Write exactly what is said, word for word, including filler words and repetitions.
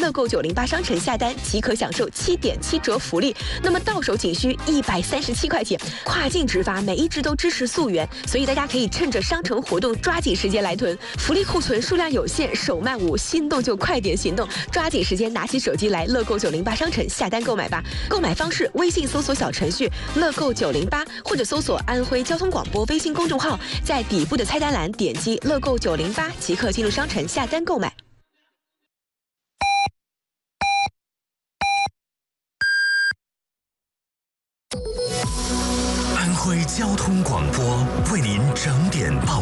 乐购九零八商城下单即可享受七点七折福利，那么到手仅需一百三十七块钱，跨境直发，每一只都支持溯源，所以大家可以趁着商城活动抓紧时间来囤，福利库存数量有限，手慢无，心动就快点行动，抓紧时间拿起手机来乐购九零八商城下单购买吧。购买方式：微信搜索小程序乐购九零八，或者搜索安徽交通广播微信公众号，在底部的菜单栏点击乐购九零八即可进入商城下单购买。 安徽交通广播为您整点报